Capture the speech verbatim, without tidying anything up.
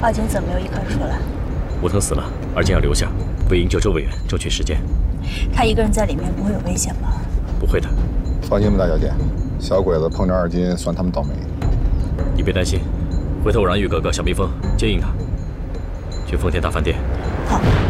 二金怎么没有一块出来？ 武藤死了，二金要留下，为营救周委员争取时间。 他一个人在里面不会有危险吧？ 不会的。 放心吧，大小姐，小鬼子碰着二金，算他们倒霉。 你别担心，回头我让玉哥哥、小蜜蜂接应他，去丰田大饭店。 好。